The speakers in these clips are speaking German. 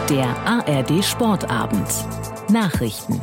Der ARD Sportabend. Nachrichten.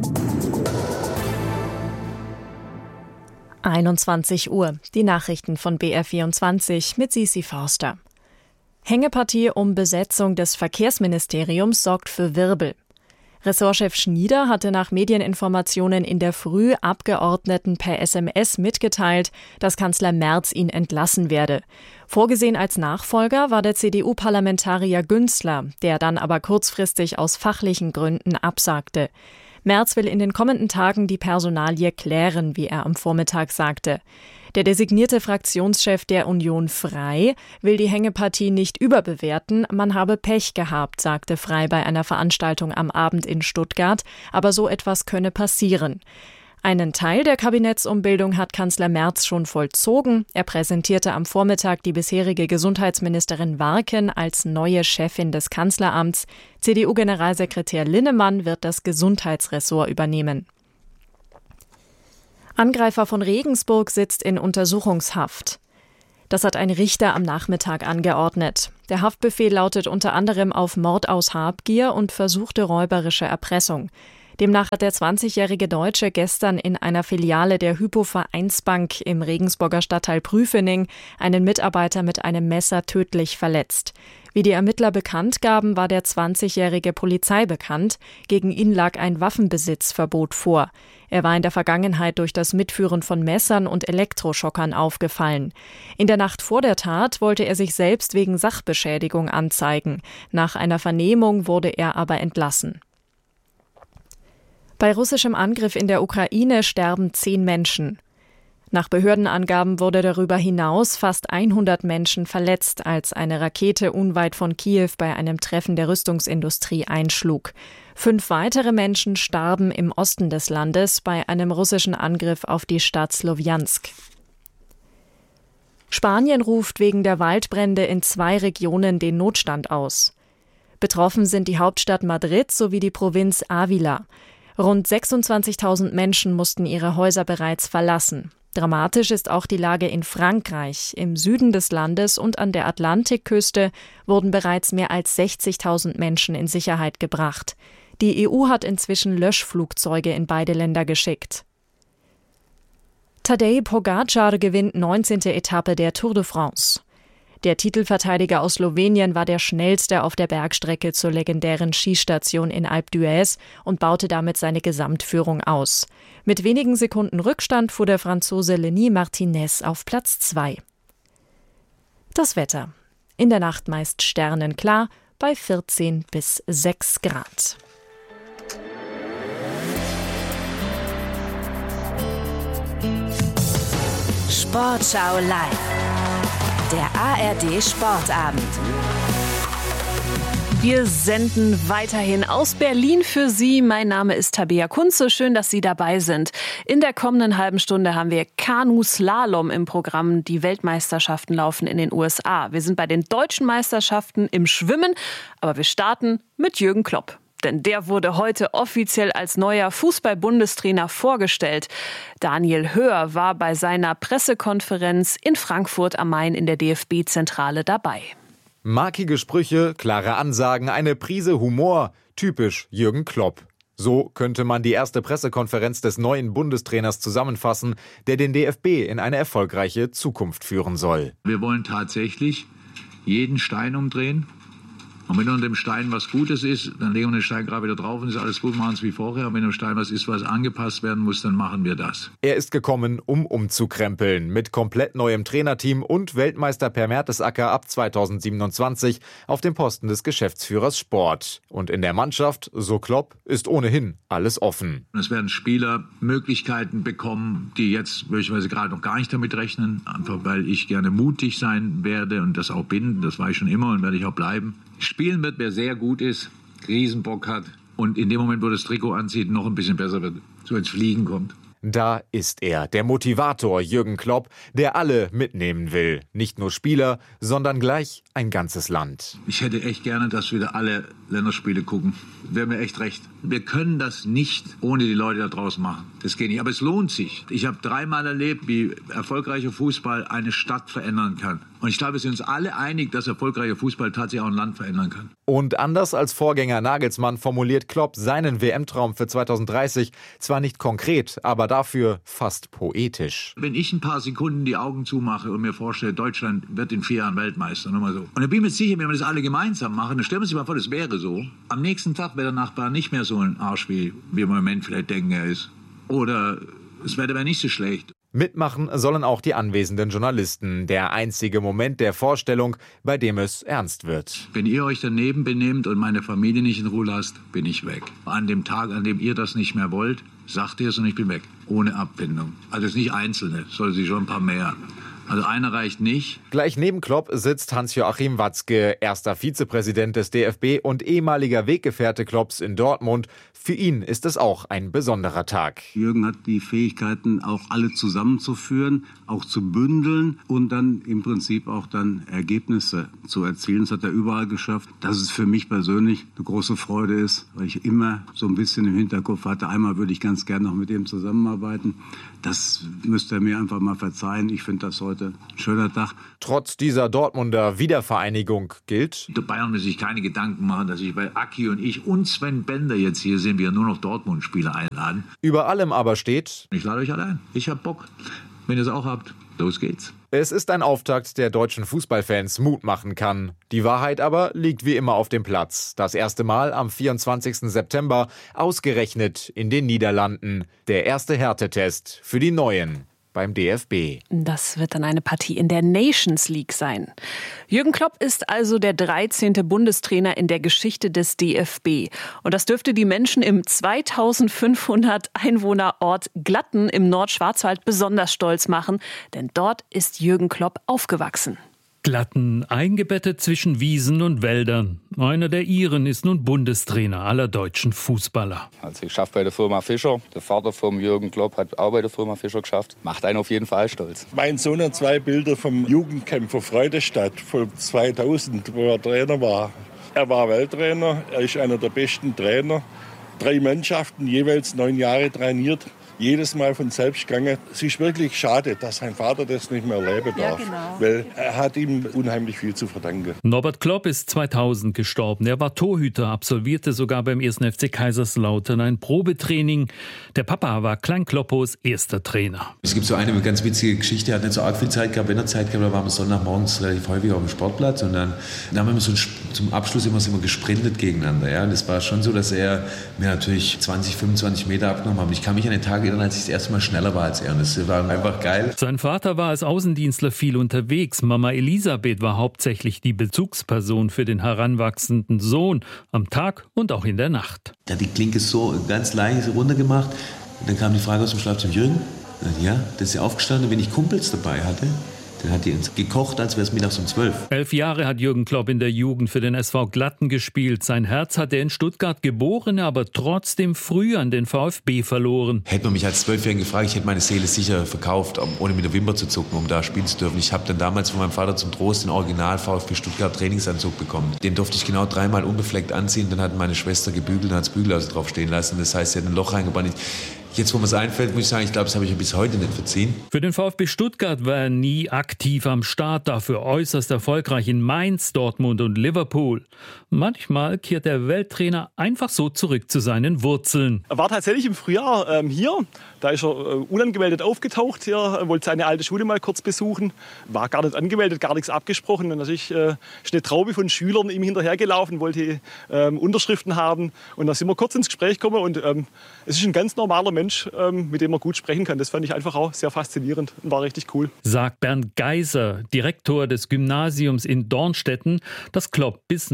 21 Uhr. Die Nachrichten von BR24 mit Sisi Forster. Hängepartie um Besetzung des Verkehrsministeriums sorgt für Wirbel. Ressortchef Schnieder hatte nach Medieninformationen in der Früh Abgeordneten per SMS mitgeteilt, dass Kanzler Merz ihn entlassen werde. Vorgesehen als Nachfolger war der CDU-Parlamentarier Günzler, der dann aber kurzfristig aus fachlichen Gründen absagte. Merz will in den kommenden Tagen die Personalie klären, wie er am Vormittag sagte. Der designierte Fraktionschef der Union Frei will die Hängepartie nicht überbewerten, man habe Pech gehabt, sagte Frei bei einer Veranstaltung am Abend in Stuttgart, aber so etwas könne passieren. Einen Teil der Kabinettsumbildung hat Kanzler Merz schon vollzogen. Er präsentierte am Vormittag die bisherige Gesundheitsministerin Warken als neue Chefin des Kanzleramts. CDU-Generalsekretär Linnemann wird das Gesundheitsressort übernehmen. Angreifer von Regensburg sitzt in Untersuchungshaft. Das hat ein Richter am Nachmittag angeordnet. Der Haftbefehl lautet unter anderem auf Mord aus Habgier und versuchte räuberische Erpressung. Demnach hat der 20-jährige Deutsche gestern in einer Filiale der Hypo-Vereinsbank im Regensburger Stadtteil Prüfening einen Mitarbeiter mit einem Messer tödlich verletzt. Wie die Ermittler bekannt gaben, war der 20-jährige Polizei bekannt. Gegen ihn lag ein Waffenbesitzverbot vor. Er war in der Vergangenheit durch das Mitführen von Messern und Elektroschockern aufgefallen. In der Nacht vor der Tat wollte er sich selbst wegen Sachbeschädigung anzeigen. Nach einer Vernehmung wurde er aber entlassen. Bei russischem Angriff in der Ukraine sterben 10 Menschen. Nach Behördenangaben wurde darüber hinaus fast 100 Menschen verletzt, als eine Rakete unweit von Kiew bei einem Treffen der Rüstungsindustrie einschlug. 5 weitere Menschen starben im Osten des Landes bei einem russischen Angriff auf die Stadt Slowjansk. Spanien ruft wegen der Waldbrände in 2 Regionen den Notstand aus. Betroffen sind die Hauptstadt Madrid sowie die Provinz Ávila. Rund 26.000 Menschen mussten ihre Häuser bereits verlassen. Dramatisch ist auch die Lage in Frankreich. Im Süden des Landes und an der Atlantikküste wurden bereits mehr als 60.000 Menschen in Sicherheit gebracht. Die EU hat inzwischen Löschflugzeuge in beide Länder geschickt. Tadej Pogačar gewinnt 19. Etappe der Tour de France. Der Titelverteidiger aus Slowenien war der schnellste auf der Bergstrecke zur legendären Skistation in Alpe d'Huez und baute damit seine Gesamtführung aus. Mit wenigen Sekunden Rückstand fuhr der Franzose Lenny Martinez auf Platz 2. Das Wetter. In der Nacht meist sternenklar bei 14 bis 6 Grad. Sportschau live. Der ARD Sportabend. Wir senden weiterhin aus Berlin für Sie. Mein Name ist Tabea Kunze. Schön, dass Sie dabei sind. In der kommenden halben Stunde haben wir Kanu-Slalom im Programm. Die Weltmeisterschaften laufen in den USA. Wir sind bei den deutschen Meisterschaften im Schwimmen, aber wir starten mit Jürgen Klopp. Denn der wurde heute offiziell als neuer Fußball-Bundestrainer vorgestellt. Daniel Höher war bei seiner Pressekonferenz in Frankfurt am Main in der DFB-Zentrale dabei. Markige Sprüche, klare Ansagen, eine Prise Humor. Typisch Jürgen Klopp. So könnte man die erste Pressekonferenz des neuen Bundestrainers zusammenfassen, der den DFB in eine erfolgreiche Zukunft führen soll. Wir wollen tatsächlich jeden Stein umdrehen. Und wenn unter dem Stein was Gutes ist, dann legen wir den Stein gerade wieder drauf und ist alles gut, machen es wie vorher. Und wenn im Stein was ist, was angepasst werden muss, dann machen wir das. Er ist gekommen, um umzukrempeln. Mit komplett neuem Trainerteam und Weltmeister Per Mertesacker ab 2027 auf dem Posten des Geschäftsführers Sport. Und in der Mannschaft, so Klopp, ist ohnehin alles offen. Es werden Spieler Möglichkeiten bekommen, die jetzt möglicherweise gerade noch gar nicht damit rechnen. Einfach weil ich gerne mutig sein werde und das auch bin. Das war ich schon immer und werde ich auch bleiben. Spielen wird, wer sehr gut ist, Riesenbock hat und in dem Moment, wo das Trikot anzieht, noch ein bisschen besser wird, so ins Fliegen kommt. Da ist er, der Motivator Jürgen Klopp, der alle mitnehmen will. Nicht nur Spieler, sondern gleich ein ganzes Land. Ich hätte echt gerne, dass wieder alle Länderspiele gucken. Wäre mir echt recht. Wir können das nicht ohne die Leute da draußen machen. Das geht nicht, aber es lohnt sich. Ich habe 3-mal erlebt, wie erfolgreicher Fußball eine Stadt verändern kann. Und ich glaube, wir sind uns alle einig, dass erfolgreicher Fußball tatsächlich auch ein Land verändern kann. Und anders als Vorgänger Nagelsmann formuliert Klopp seinen WM-Traum für 2030 zwar nicht konkret, aber dafür fast poetisch. Wenn ich ein paar Sekunden die Augen zumache und mir vorstelle, Deutschland wird in 4 Jahren Weltmeister, nur mal so. Und ich bin mir sicher, wenn wir das alle gemeinsam machen, dann stellen wir uns mal vor, das wäre so. Am nächsten Tag wäre der Nachbar nicht mehr so ein Arsch, wie wir im Moment vielleicht denken, er ist. Oder das Wetter wäre nicht so schlecht. Mitmachen sollen auch die anwesenden Journalisten. Der einzige Moment der Vorstellung, bei dem es ernst wird. Wenn ihr euch daneben benehmt und meine Familie nicht in Ruhe lasst, bin ich weg. An dem Tag, an dem ihr das nicht mehr wollt, sagt ihr es und ich bin weg. Ohne Abbindung. Also es sind nicht Einzelne, soll sie schon ein paar mehr. Also einer reicht nicht. Gleich neben Klopp sitzt Hans-Joachim Watzke, erster Vizepräsident des DFB und ehemaliger Weggefährte Klopps in Dortmund. Für ihn ist es auch ein besonderer Tag. Jürgen hat die Fähigkeiten, auch alle zusammenzuführen, auch zu bündeln und dann im Prinzip auch dann Ergebnisse zu erzielen. Das hat er überall geschafft. Dass es für mich persönlich eine große Freude ist, weil ich immer so ein bisschen im Hinterkopf hatte, einmal würde ich ganz gerne noch mit ihm zusammenarbeiten. Das müsste er mir einfach mal verzeihen. Ich finde das heute ein schöner Tag. Trotz dieser Dortmunder Wiedervereinigung gilt: Die Bayern müssen sich keine Gedanken machen, dass ich, weil Aki und ich und Sven Bender jetzt hier sind, wir nur noch Dortmund-Spieler einladen. Über allem aber steht: Ich lade euch alle ein. Ich hab Bock. Wenn ihr es auch habt, los geht's. Es ist ein Auftakt, der deutschen Fußballfans Mut machen kann. Die Wahrheit aber liegt wie immer auf dem Platz. Das erste Mal am 24. September, ausgerechnet in den Niederlanden. Der erste Härtetest für die Neuen beim DFB. Das wird dann eine Partie in der Nations League sein. Jürgen Klopp ist also der 13. Bundestrainer in der Geschichte des DFB. Und das dürfte die Menschen im 2500 Einwohnerort Glatten im Nordschwarzwald besonders stolz machen. Denn dort ist Jürgen Klopp aufgewachsen. Glatten, eingebettet zwischen Wiesen und Wäldern. Einer der Iren ist nun Bundestrainer aller deutschen Fußballer. Also ich arbeite bei der Firma Fischer. Der Vater von Jürgen Klopp hat auch bei der Firma Fischer geschafft. Macht einen auf jeden Fall stolz. Mein Sohn hat 2 Bilder vom Jugendcamp von Freudestadt von 2000, wo er Trainer war. Er war Welttrainer, er ist einer der besten Trainer. 3 Mannschaften, jeweils 9 Jahre trainiert. Jedes Mal von selbst gegangen. Es ist wirklich schade, dass sein Vater das nicht mehr erleben darf. Ja, genau. Weil er hat ihm unheimlich viel zu verdanken. Norbert Klopp ist 2000 gestorben. Er war Torhüter, absolvierte sogar beim 1. FC Kaiserslautern ein Probetraining. Der Papa war Klein Kloppos erster Trainer. Es gibt so eine ganz witzige Geschichte. Er hat nicht so arg viel Zeit gehabt. Wenn er Zeit gehabt, da waren wir Sonntagmorgens relativ häufig auf dem Sportplatz. Und dann haben wir zum Abschluss immer gesprintet gegeneinander. Ja? Und es war schon so, dass er mir natürlich 20, 25 Meter abgenommen hat. Und ich kann mich an den Tag erinnern, als ich das erste Mal schneller war als er. Und das war einfach geil. Sein Vater war als Außendienstler viel unterwegs. Mama Elisabeth war hauptsächlich die Bezugsperson für den heranwachsenden Sohn am Tag und auch in der Nacht. Er hat die Klinke so ganz leicht runtergemacht. Und dann kam die Frage aus dem Schlafzimmer: Jürgen? Ja, das ist ja aufgestanden, wenn ich Kumpels dabei hatte. Dann hat die uns gekocht, als wäre es mittags um 12. 11 Jahre hat Jürgen Klopp in der Jugend für den SV Glatten gespielt. Sein Herz hat der in Stuttgart geborene, aber trotzdem früh an den VfB verloren. Hätte man mich als 12-Jährigen gefragt, ich hätte meine Seele sicher verkauft, ohne mit der Wimper zu zucken, um da spielen zu dürfen. Ich habe dann damals von meinem Vater zum Trost den Original VfB Stuttgart Trainingsanzug bekommen. Den durfte ich genau 3-mal unbefleckt anziehen. Dann hat meine Schwester gebügelt und hat das Bügeleisen drauf stehen lassen. Das heißt, sie hat ein Loch reingebaut. Jetzt, wo mir es einfällt, muss ich sagen, ich glaube, das habe ich bis heute nicht verziehen. Für den VfB Stuttgart war er nie aktiv am Start, dafür äußerst erfolgreich in Mainz, Dortmund und Liverpool. Manchmal kehrt der Welttrainer einfach so zurück zu seinen Wurzeln. Er war tatsächlich im Frühjahr hier. Da ist er unangemeldet aufgetaucht hier, wollte seine alte Schule mal kurz besuchen. War gar nicht angemeldet, gar nichts abgesprochen. Und natürlich ist eine Traube von Schülern ihm hinterhergelaufen, wollte Unterschriften haben. Und da sind wir kurz ins Gespräch gekommen. Und es ist ein ganz normaler Mensch, mit dem man gut sprechen kann. Das fand ich einfach auch sehr faszinierend und war richtig cool. Sagt Bernd Geiser, Direktor des Gymnasiums in Dornstetten, das Klopp bis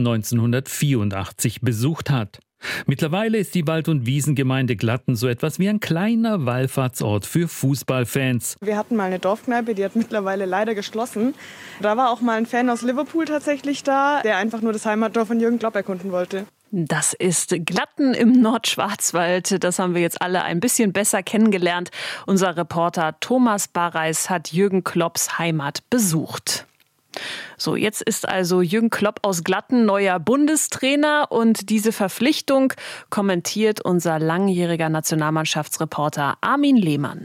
1984 besucht hat. Mittlerweile ist die Wald- und Wiesengemeinde Glatten so etwas wie ein kleiner Wallfahrtsort für Fußballfans. Wir hatten mal eine Dorfkneipe, die hat mittlerweile leider geschlossen. Da war auch mal ein Fan aus Liverpool tatsächlich da, der einfach nur das Heimatdorf von Jürgen Klopp erkunden wollte. Das ist Glatten im Nordschwarzwald. Das haben wir jetzt alle ein bisschen besser kennengelernt. Unser Reporter Thomas Barreis hat Jürgen Klopps Heimat besucht. So, jetzt ist also Jürgen Klopp aus Glatten neuer Bundestrainer und diese Verpflichtung kommentiert unser langjähriger Nationalmannschaftsreporter Armin Lehmann.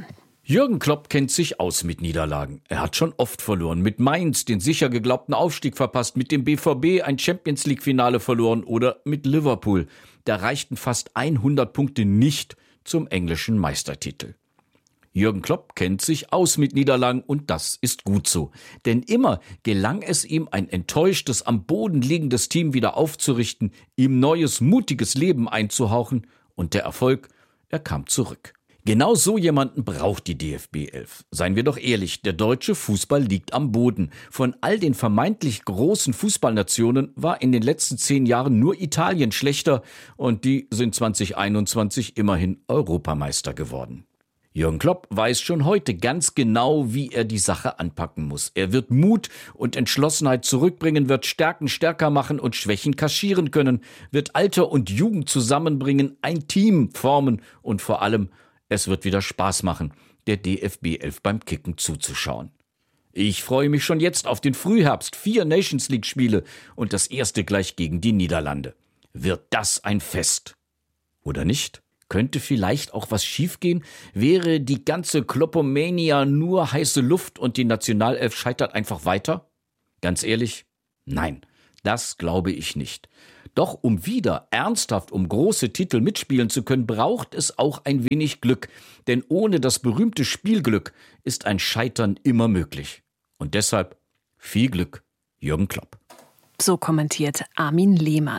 Jürgen Klopp kennt sich aus mit Niederlagen. Er hat schon oft verloren. Mit Mainz den sicher geglaubten Aufstieg verpasst, mit dem BVB ein Champions-League-Finale verloren oder mit Liverpool. Da reichten fast 100 Punkte nicht zum englischen Meistertitel. Jürgen Klopp kennt sich aus mit Niederlagen und das ist gut so. Denn immer gelang es ihm, ein enttäuschtes, am Boden liegendes Team wieder aufzurichten, ihm neues, mutiges Leben einzuhauchen und der Erfolg, er kam zurück. Genau so jemanden braucht die DFB 11. Seien wir doch ehrlich, der deutsche Fußball liegt am Boden. Von all den vermeintlich großen Fußballnationen war in den letzten 10 Jahren nur Italien schlechter und die sind 2021 immerhin Europameister geworden. Jürgen Klopp weiß schon heute ganz genau, wie er die Sache anpacken muss. Er wird Mut und Entschlossenheit zurückbringen, wird Stärken stärker machen und Schwächen kaschieren können, wird Alter und Jugend zusammenbringen, ein Team formen und vor allem es wird wieder Spaß machen, der DFB 11 beim Kicken zuzuschauen. Ich freue mich schon jetzt auf den Frühherbst, 4 Nations-League-Spiele und das erste gleich gegen die Niederlande. Wird das ein Fest? Oder nicht? Könnte vielleicht auch was schiefgehen? Wäre die ganze Kloppomania nur heiße Luft und die Nationalelf scheitert einfach weiter? Ganz ehrlich, nein, das glaube ich nicht. Doch um wieder ernsthaft um große Titel mitspielen zu können, braucht es auch ein wenig Glück. Denn ohne das berühmte Spielglück ist ein Scheitern immer möglich. Und deshalb viel Glück, Jürgen Klopp. So kommentiert Armin Lehmann.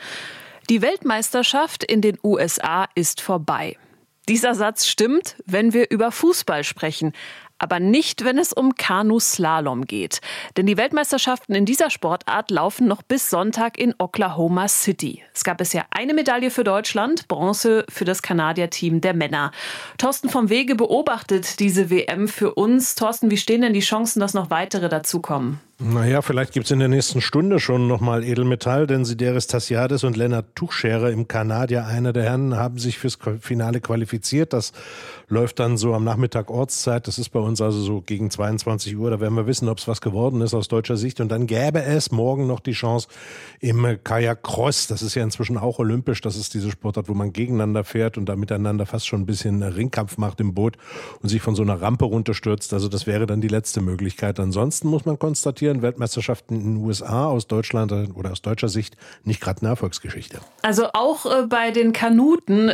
Die Weltmeisterschaft in den USA ist vorbei. Dieser Satz stimmt, wenn wir über Fußball sprechen. Aber nicht, wenn es um Kanuslalom geht. Denn die Weltmeisterschaften in dieser Sportart laufen noch bis Sonntag in Oklahoma City. Es gab bisher eine Medaille für Deutschland, Bronze für das Kanadier-Team der Männer. Thorsten vom Wege beobachtet diese WM für uns. Thorsten, wie stehen denn die Chancen, dass noch weitere dazukommen? Naja, vielleicht gibt es in der nächsten Stunde schon nochmal Edelmetall, denn Sideris Tassiadis und Lennart Tuchscherer im Kanadier, einer der Herren, haben sich fürs Finale qualifiziert. Das läuft dann so am Nachmittag Ortszeit. Das ist bei uns also so gegen 22 Uhr. Da werden wir wissen, ob es was geworden ist aus deutscher Sicht. Und dann gäbe es morgen noch die Chance im Kajak-Cross. Das ist ja inzwischen auch olympisch. Das ist diese Sportart, wo man gegeneinander fährt und da miteinander fast schon ein bisschen Ringkampf macht im Boot und sich von so einer Rampe runterstürzt. Also das wäre dann die letzte Möglichkeit. Ansonsten muss man konstatieren, Weltmeisterschaften in den USA aus Deutschland oder aus deutscher Sicht nicht gerade eine Erfolgsgeschichte. Also auch bei den Kanuten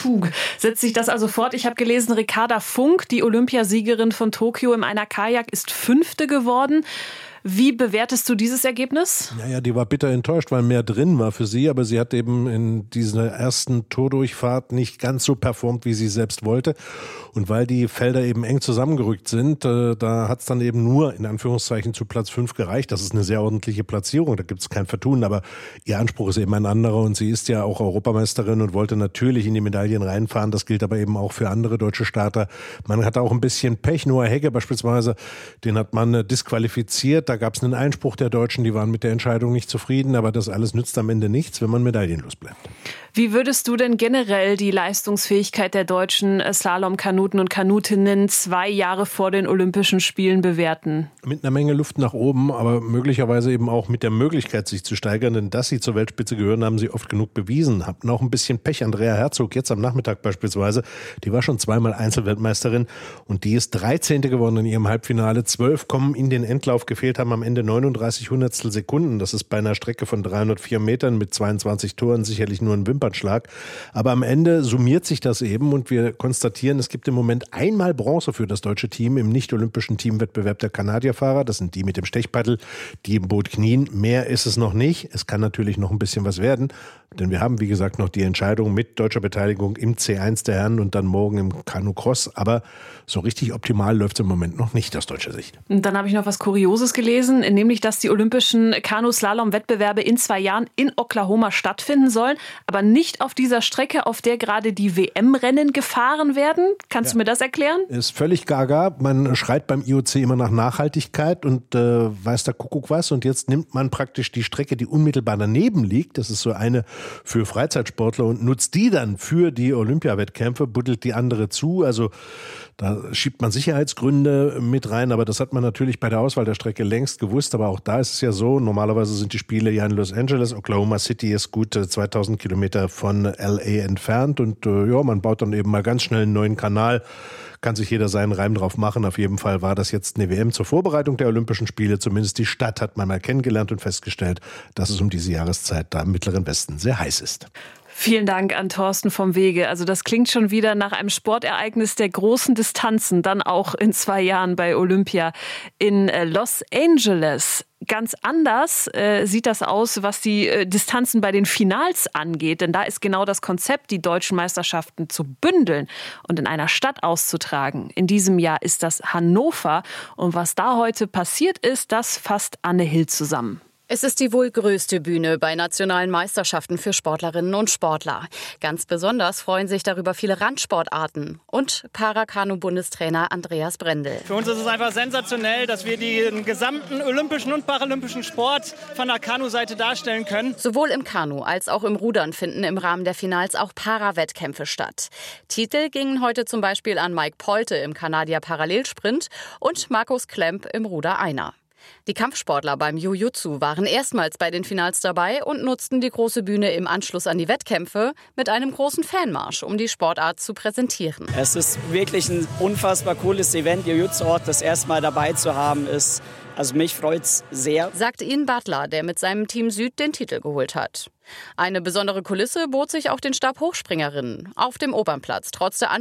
setzt sich das also fort. Ich habe gelesen, Ricarda Funk, die Olympiasiegerin von Tokio im Einer Kajak, ist 5. geworden. Wie bewertest du dieses Ergebnis? Naja, die war bitter enttäuscht, weil mehr drin war für sie, aber sie hat eben in dieser ersten Tordurchfahrt nicht ganz so performt, wie sie selbst wollte. Und weil die Felder eben eng zusammengerückt sind, da hat es dann eben nur in Anführungszeichen zu Platz 5 gereicht. Das ist eine sehr ordentliche Platzierung, da gibt es kein Vertun, aber ihr Anspruch ist eben ein anderer und sie ist ja auch Europameisterin und wollte natürlich in die Medaillen reinfahren. Das gilt aber eben auch für andere deutsche Starter. Man hat auch ein bisschen Pech. Noah Hegge beispielsweise, den hat man disqualifiziert. Da gab es einen Einspruch der Deutschen, die waren mit der Entscheidung nicht zufrieden, aber das alles nützt am Ende nichts, wenn man medaillenlos bleibt. Wie würdest du denn generell die Leistungsfähigkeit der deutschen Slalom-Kanuten und Kanutinnen 2 Jahre vor den Olympischen Spielen bewerten? Mit einer Menge Luft nach oben, aber möglicherweise eben auch mit der Möglichkeit, sich zu steigern, denn dass sie zur Weltspitze gehören, haben sie oft genug bewiesen. Hatten auch ein bisschen Pech. Andrea Herzog, jetzt am Nachmittag beispielsweise, die war schon 2-mal Einzelweltmeisterin und die ist 13. geworden in ihrem Halbfinale. 12 kommen in den Endlauf, gefehlt haben am Ende 39 Hundertstel Sekunden. Das ist bei einer Strecke von 304 Metern mit 22 Toren sicherlich nur ein Wimpernschlag. Aber am Ende summiert sich das eben und wir konstatieren, es gibt im Moment einmal Bronze für das deutsche Team im nicht-olympischen Teamwettbewerb der Kanadierfahrer. Das sind die mit dem Stechpaddel, die im Boot knien. Mehr ist es noch nicht. Es kann natürlich noch ein bisschen was werden, denn wir haben, wie gesagt, noch die Entscheidung mit deutscher Beteiligung im C1 der Herren und dann morgen im Kanu-Cross. Aber so richtig optimal läuft es im Moment noch nicht aus deutscher Sicht. Und dann habe ich noch was Kurioses gelesen, nämlich, dass die olympischen Kanu-Slalom-Wettbewerbe in 2 Jahren in Oklahoma stattfinden sollen, aber nicht auf dieser Strecke, auf der gerade die WM-Rennen gefahren werden. Kannst du mir das erklären? Ist völlig gaga. Man schreit beim IOC immer nach Nachhaltigkeit und weiß der Kuckuck was. Und jetzt nimmt man praktisch die Strecke, die unmittelbar daneben liegt. Das ist so eine für Freizeitsportler und nutzt die dann für die Olympiawettkämpfe, buddelt die andere zu. Also Da schiebt man Sicherheitsgründe mit rein, aber das hat man natürlich bei der Auswahl der Strecke längst gewusst. Aber auch da ist es ja so, normalerweise sind die Spiele ja in Los Angeles. Oklahoma City ist gut 2000 Kilometer von LA entfernt und man baut dann eben mal ganz schnell einen neuen Kanal. Kann sich jeder seinen Reim drauf machen. Auf jeden Fall war das jetzt eine WM zur Vorbereitung der Olympischen Spiele. Zumindest die Stadt hat man mal kennengelernt und festgestellt, dass es um diese Jahreszeit da im Mittleren Westen sehr heiß ist. Vielen Dank an Thorsten vom Wege. Also das klingt schon wieder nach einem Sportereignis der großen Distanzen, dann auch in 2 Jahren bei Olympia in Los Angeles. Ganz anders sieht das aus, was die Distanzen bei den Finals angeht. Denn da ist genau das Konzept, die deutschen Meisterschaften zu bündeln und in einer Stadt auszutragen. In diesem Jahr ist das Hannover. Und was da heute passiert ist, das fasst Anne Hill zusammen. Es ist die wohl größte Bühne bei nationalen Meisterschaften für Sportlerinnen und Sportler. Ganz besonders freuen sich darüber viele Randsportarten und Parakanu-Bundestrainer Andreas Brendel. Für uns ist es einfach sensationell, dass wir den gesamten olympischen und paralympischen Sport von der Kanu-Seite darstellen können. Sowohl im Kanu als auch im Rudern finden im Rahmen der Finals auch Para-Wettkämpfe statt. Titel gingen heute zum Beispiel an Mike Polte im Kanadier-Parallelsprint und Markus Klemp im Ruder-Einer. Die Kampfsportler beim Jiu-Jitsu waren erstmals bei den Finals dabei und nutzten die große Bühne im Anschluss an die Wettkämpfe mit einem großen Fanmarsch, um die Sportart zu präsentieren. Es ist wirklich ein unfassbar cooles Event. Jiu-Jitsu-Ort, das erstmal dabei zu haben, ist, also mich freut's sehr. Sagt Ian Butler, der mit seinem Team Süd den Titel geholt hat. Eine besondere Kulisse bot sich auch den Stabhochspringerinnen auf dem Opernplatz. Trotz der